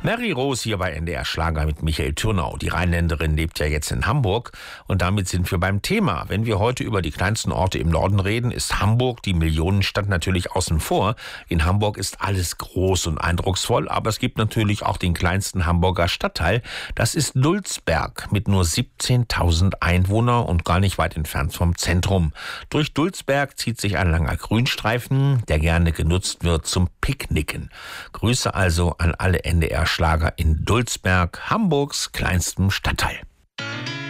Mary Rose hier bei NDR Schlager mit Michael Türnau. Die Rheinländerin lebt ja jetzt in Hamburg und damit sind wir beim Thema. Wenn wir heute über die kleinsten Orte im Norden reden, ist Hamburg, die Millionenstadt, natürlich außen vor. In Hamburg ist alles groß und eindrucksvoll, aber es gibt natürlich auch den kleinsten Hamburger Stadtteil. Das ist Dulsberg mit nur 17.000 Einwohnern und gar nicht weit entfernt vom Zentrum. Durch Dulsberg zieht sich ein langer Grünstreifen, der gerne genutzt wird zum Picknicken. Grüße also an alle NDR Schlager in Dulsberg, Hamburgs kleinstem Stadtteil.